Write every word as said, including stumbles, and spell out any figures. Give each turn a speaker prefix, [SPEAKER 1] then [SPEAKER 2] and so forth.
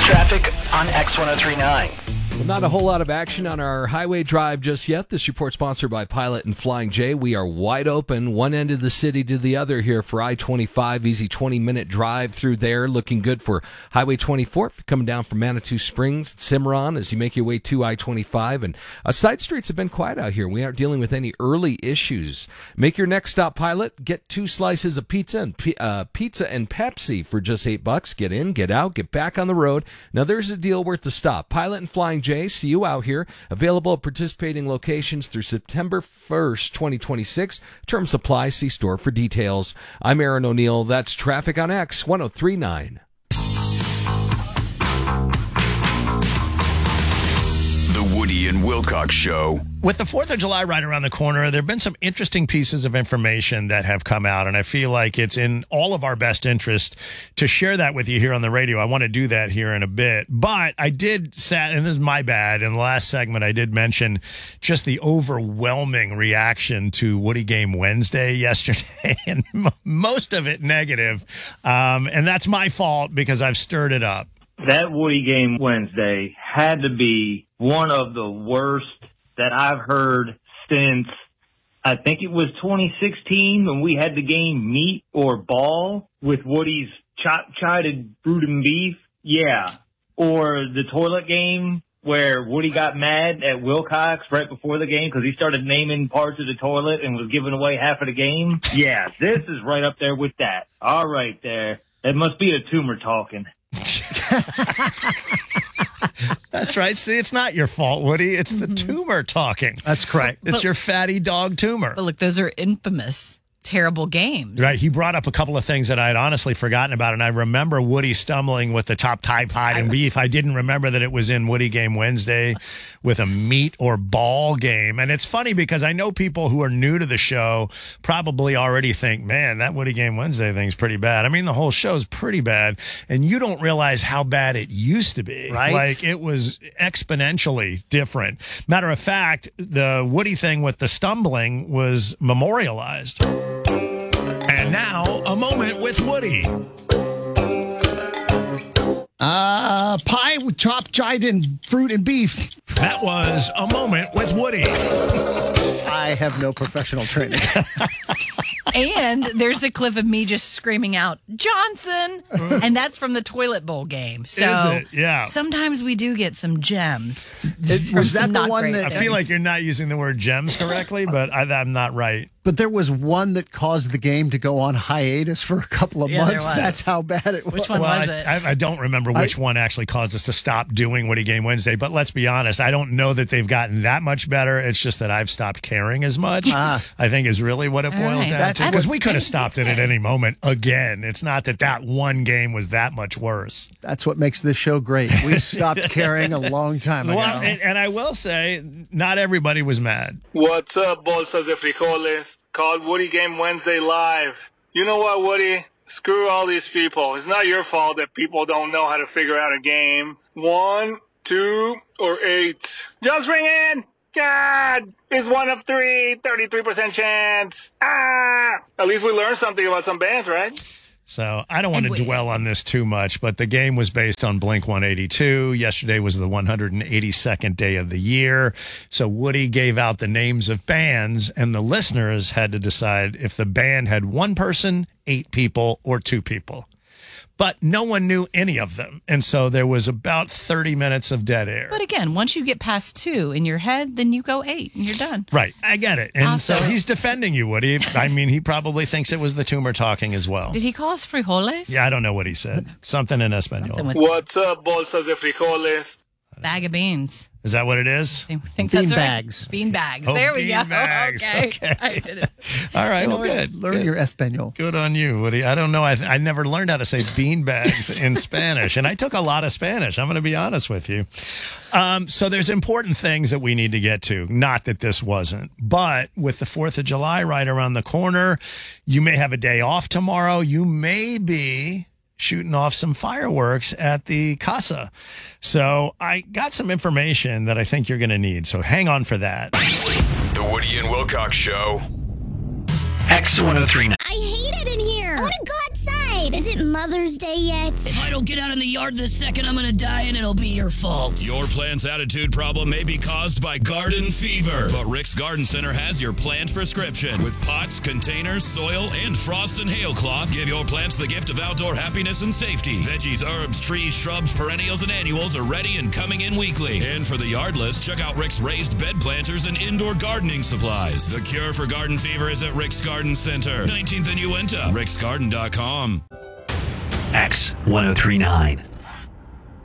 [SPEAKER 1] Traffic on X ten thirty-nine.
[SPEAKER 2] Well, not a whole lot of action on our highway drive just yet. This report sponsored by Pilot and Flying J. We are wide open, one end of the city to the other here for I twenty-five. Easy twenty-minute drive through there. Looking good for Highway twenty-four if you're coming down from Manitou Springs, Cimarron, as you make your way to I twenty-five. And uh, side streets have been quiet out here. We aren't dealing with any early issues. Make your next stop, Pilot. Get two slices of pizza and uh, pizza and Pepsi for just eight bucks. Get in, get out, get back on the road. Now, there's a deal worth the stop. Pilot and Flying J, see you out here. Available at participating locations through September first, twenty twenty-six. Term supply, see store for details. I'm Aaron O'Neill. That's Traffic on X ten thirty-nine.
[SPEAKER 3] The Woody and Wilcox Show.
[SPEAKER 4] With the fourth of July right around the corner, there have been some interesting pieces of information that have come out, and I feel like it's in all of our best interest to share that with you here on the radio. I want to do that here in a bit, but I did sat, and this is my bad, in the last segment I did mention just the overwhelming reaction to Woody Game Wednesday yesterday, and m- most of it negative, um, and that's my fault because I've stirred it up.
[SPEAKER 5] That Woody Game Wednesday had to be one of the worst that I've heard since, I think it was twenty sixteen when we had the game Meat or Ball with Woody's chop chided fruit and beef. Yeah. Or the toilet game where Woody got mad at Wilcox right before the game because he started naming parts of the toilet and was giving away half of the game. Yeah, this is right up there with that. All right there. It must be a tumor talking.
[SPEAKER 4] That's right. See, it's not your fault, Woody. It's the tumor talking.
[SPEAKER 6] That's correct.
[SPEAKER 4] It's
[SPEAKER 7] But-
[SPEAKER 4] your fatty dog tumor.
[SPEAKER 7] But look, those are infamous, terrible games.
[SPEAKER 4] Right. He brought up a couple of things that I had honestly forgotten about, and I remember Woody stumbling with the top tie pie and beef. I didn't remember that it was in Woody Game Wednesday with a meat or ball game. And it's funny because I know people who are new to the show probably already think, man, that Woody Game Wednesday thing's pretty bad. I mean, the whole show's pretty bad, and you don't realize how bad it used to be.
[SPEAKER 6] Right.
[SPEAKER 4] Like, it was exponentially different. Matter of fact, the Woody thing with the stumbling was memorialized. And now, a moment with Woody.
[SPEAKER 6] Uh, pie with chopped chitin, fruit and beef.
[SPEAKER 4] That was a moment with Woody.
[SPEAKER 6] I have no professional training.
[SPEAKER 7] And there's the clip of me just screaming out, Johnson! And that's from the toilet bowl game. So
[SPEAKER 4] Is it? Yeah.
[SPEAKER 7] sometimes we do get some gems.
[SPEAKER 6] It, was that
[SPEAKER 7] Some
[SPEAKER 6] the
[SPEAKER 7] not
[SPEAKER 6] one
[SPEAKER 7] great
[SPEAKER 6] that...
[SPEAKER 4] I feel like you're not using the word gems correctly, but I, I'm not right.
[SPEAKER 6] But there was one that caused the game to go on hiatus for a couple of
[SPEAKER 7] Yeah, there
[SPEAKER 6] months.
[SPEAKER 7] was.
[SPEAKER 6] That's how bad it was.
[SPEAKER 7] Which one
[SPEAKER 4] Well,
[SPEAKER 7] was
[SPEAKER 4] I,
[SPEAKER 7] it?
[SPEAKER 4] I, I don't remember which
[SPEAKER 6] I-
[SPEAKER 4] one actually caused us to stop doing Woody Game Wednesday, but let's be honest, I don't know that they've gotten that much better. It's just that I've stopped caring as much,
[SPEAKER 6] Ah.
[SPEAKER 4] I think is really what it
[SPEAKER 7] All
[SPEAKER 4] boils
[SPEAKER 7] right.
[SPEAKER 4] down
[SPEAKER 6] That's
[SPEAKER 4] to. Because
[SPEAKER 7] what-
[SPEAKER 4] we could have stopped it
[SPEAKER 7] that's
[SPEAKER 4] at
[SPEAKER 7] fair.
[SPEAKER 4] any moment again. It's not that that one game was that much worse.
[SPEAKER 6] That's what makes this show great. We stopped caring a long time ago.
[SPEAKER 4] Well, and, and I will say, not everybody was mad.
[SPEAKER 8] What's up, bolsas de frijoles? Called Woody Game Wednesday live. You know what, Woody? Screw all these people. It's not your fault that people don't know how to figure out a game. One, two, or eight. Just ring in! God! It's one of three, thirty-three percent chance. Ah! At least we learned something about some bands, right?
[SPEAKER 4] So I don't want
[SPEAKER 7] And
[SPEAKER 4] to
[SPEAKER 7] we-
[SPEAKER 4] dwell on this too much, but the game was based on Blink one eighty-two. Yesterday was the one hundred eighty-second day of the year. So Woody gave out the names of bands, and the listeners had to decide if the band had one person, eight people, or two people. But no one knew any of them. And so there was about thirty minutes of dead air.
[SPEAKER 7] But again, once you get past two in your head, then you go eight and you're done.
[SPEAKER 4] Right. I get it. And so
[SPEAKER 7] Also-
[SPEAKER 4] he's defending you, Woody. I mean, he probably thinks it was the tumor talking as well.
[SPEAKER 7] Did he call us frijoles?
[SPEAKER 4] Yeah, I don't know what he said. Something in Espanol.
[SPEAKER 7] Something with
[SPEAKER 8] What's up, bolsas de frijoles?
[SPEAKER 7] bag of beans.
[SPEAKER 4] Is that what it is?
[SPEAKER 7] I think
[SPEAKER 6] Bean
[SPEAKER 7] that's right.
[SPEAKER 6] bags.
[SPEAKER 7] Bean bags.
[SPEAKER 4] Oh,
[SPEAKER 7] there we
[SPEAKER 4] bean
[SPEAKER 7] go.
[SPEAKER 4] bags.
[SPEAKER 7] Okay.
[SPEAKER 4] Okay.
[SPEAKER 7] I did it.
[SPEAKER 4] All right. Well,
[SPEAKER 6] Learn-
[SPEAKER 4] good.
[SPEAKER 6] Learn
[SPEAKER 4] Good.
[SPEAKER 6] your Espanol.
[SPEAKER 4] Good on you, Woody. I don't know. I, I never learned how to say beanbags in Spanish, and I took a lot of Spanish. I'm going to be honest with you. Um, so there's important things that we need to get to. Not that this wasn't, but with the fourth of July right around the corner, you may have a day off tomorrow. You may be shooting off some fireworks at the Casa. So I got some information that I think you're going to need. So hang on for that.
[SPEAKER 3] The Woody and Wilcox Show.
[SPEAKER 1] X ten thirty-nine.
[SPEAKER 9] I hate it in here. I want to go outside. Wait, is it Mother's Day yet?
[SPEAKER 10] If I don't get out in the yard this second, I'm gonna die and it'll be your fault.
[SPEAKER 11] Your plant's attitude problem may be caused by garden fever, but Rick's Garden Center has your plant prescription. With pots, containers, soil, and frost and hail cloth, give your plants the gift of outdoor happiness and safety. Veggies, herbs, trees, shrubs, perennials, and annuals are ready and coming in weekly. And for the yardless, check out Rick's raised bed planters and indoor gardening supplies. The cure for garden fever is at Rick's Garden Center, nineteenth and Uinta, ricksgarden dot com.
[SPEAKER 1] X ten thirty-nine.